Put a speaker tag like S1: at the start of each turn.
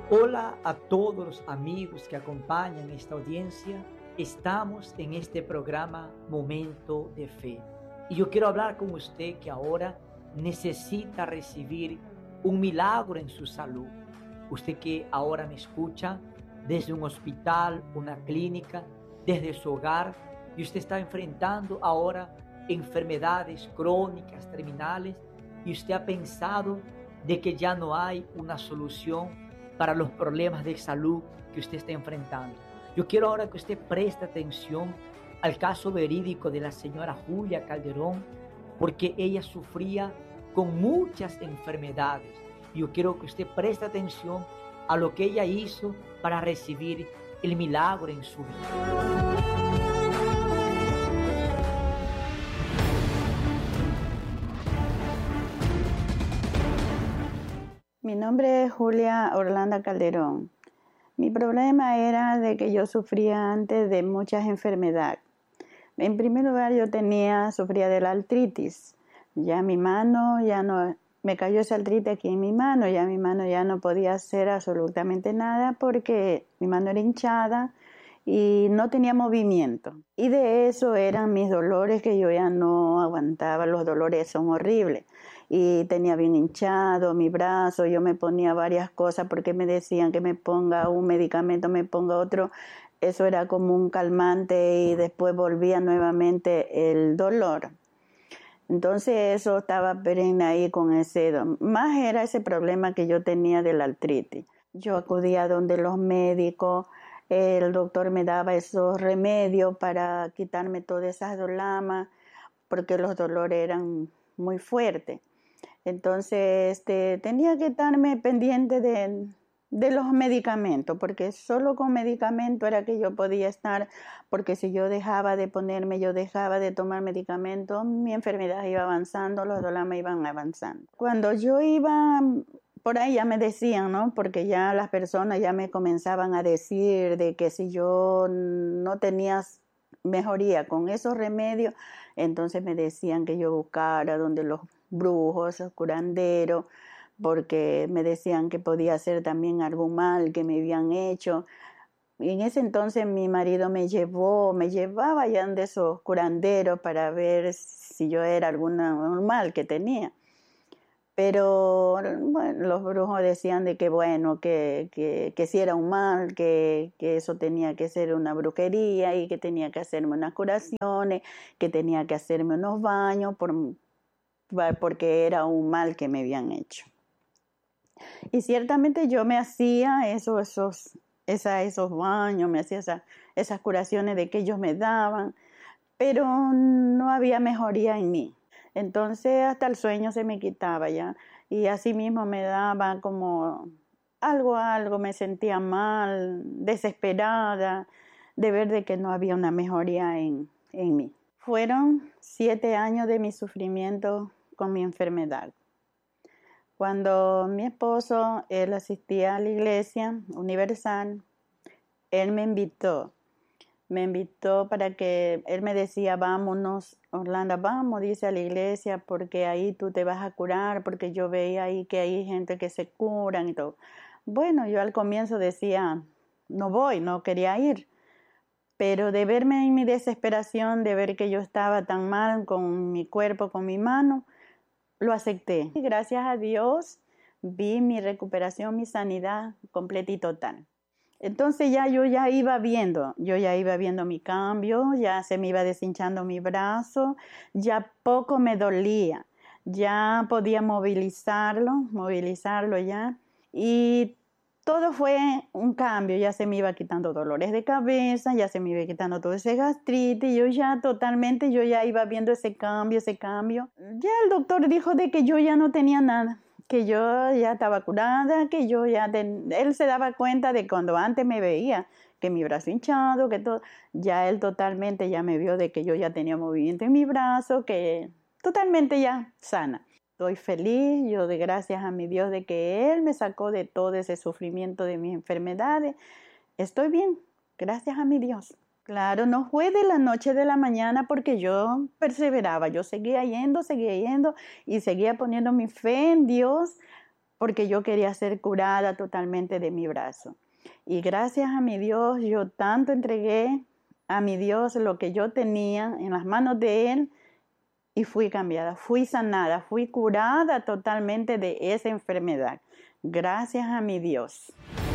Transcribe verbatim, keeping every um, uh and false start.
S1: Hola a todos los amigos que acompañan esta audiencia. Estamos en este programa Momento de Fe. Y yo quiero hablar con usted que ahora necesita recibir un milagro en su salud. Usted que ahora me escucha desde un hospital, una clínica, desde su hogar, y usted está enfrentando ahora enfermedades crónicas, terminales, y usted ha pensado de que ya no hay una solución para los problemas de salud que usted está enfrentando. Yo quiero ahora que usted preste atención al caso verídico de la señora Julia Calderón, porque ella sufría con muchas enfermedades. Yo quiero que usted preste atención a lo que ella hizo para recibir el milagro en su vida.
S2: Mi nombre es Julia Orlando Calderón. Mi problema era de que yo sufría antes de muchas enfermedades. En primer lugar, yo tenía, sufría de la artritis. Ya mi mano, ya no, me cayó esa artritis aquí en mi mano, ya mi mano ya no podía hacer absolutamente nada porque mi mano era hinchada y no tenía movimiento. Y de eso eran mis dolores que yo ya no aguantaba. Los dolores son horribles. Y tenía bien hinchado mi brazo, yo me ponía varias cosas porque me decían que me ponga un medicamento, me ponga otro. Eso era como un calmante y después volvía nuevamente el dolor. Entonces eso estaba perenne ahí con ese, más era ese problema que yo tenía de la artritis. Yo acudía a donde los médicos, el doctor me daba esos remedios para quitarme todas esas dolamas porque los dolores eran muy fuertes. Entonces este, tenía que estarme pendiente de, de los medicamentos, porque solo con medicamento era que yo podía estar, porque si yo dejaba de ponerme, yo dejaba de tomar medicamentos, mi enfermedad iba avanzando, los dolores iban avanzando. Cuando yo iba, por ahí ya me decían, ¿no? Porque ya las personas ya me comenzaban a decir de que si yo no tenía mejoría con esos remedios, entonces me decían que yo buscara donde los brujos, curanderos, porque me decían que podía ser también algún mal que me habían hecho. Y en ese entonces mi marido me llevó, me llevaba ya de esos curanderos para ver si yo era algún mal que tenía. Pero bueno, los brujos decían de que bueno, que, que, que si era un mal, que, que eso tenía que ser una brujería y que tenía que hacerme unas curaciones, que tenía que hacerme unos baños por, porque era un mal que me habían hecho. Y ciertamente yo me hacía eso, esos, esa, esos baños, me hacía esa, esas curaciones de que ellos me daban, pero no había mejoría en mí. Entonces hasta el sueño se me quitaba ya y así mismo me daba como algo, algo, me sentía mal, desesperada de ver de que no había una mejoría en, en mí. Fueron siete años de mi sufrimiento con mi enfermedad. Cuando mi esposo, él asistía a la iglesia universal, él me invitó. Me invitó para que, él me decía, vámonos, Orlando, vamos, dice, a la iglesia, porque ahí tú te vas a curar, porque yo veía ahí que hay gente que se curan y todo. Bueno, yo al comienzo decía, no voy, no quería ir, pero de verme en mi desesperación, de ver que yo estaba tan mal con mi cuerpo, con mi mano, lo acepté. Y gracias a Dios vi mi recuperación, mi sanidad completa y total. Entonces ya yo ya iba viendo, yo ya iba viendo mi cambio, ya se me iba deshinchando mi brazo, ya poco me dolía, ya podía movilizarlo, movilizarlo ya, y todo fue un cambio, ya se me iba quitando dolores de cabeza, ya se me iba quitando todo ese gastritis, yo ya totalmente, yo ya iba viendo ese cambio, ese cambio. Ya el doctor dijo de que yo ya no tenía nada, que yo ya estaba curada, que yo ya, ten... él se daba cuenta de cuando antes me veía, que mi brazo hinchado, que todo, ya él totalmente ya me vio de que yo ya tenía movimiento en mi brazo, que totalmente ya sana. Estoy feliz, yo de gracias a mi Dios de que Él me sacó de todo ese sufrimiento de mis enfermedades. Estoy bien, gracias a mi Dios. Claro, no fue de la noche de la mañana porque yo perseveraba, yo seguía yendo, seguía yendo y seguía poniendo mi fe en Dios porque yo quería ser curada totalmente de mi brazo. Y gracias a mi Dios, yo tanto entregué a mi Dios lo que yo tenía en las manos de Él y fui cambiada, fui sanada, fui curada totalmente de esa enfermedad. Gracias a mi Dios.